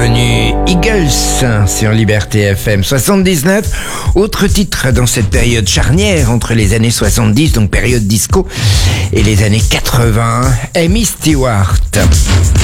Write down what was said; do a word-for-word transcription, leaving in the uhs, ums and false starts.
connu Eagles sur Liberté F M soixante-dix-neuf. Autre titre dans cette période charnière entre les années soixante-dix, donc période disco, et les années quatre-vingts, Amy Stewart.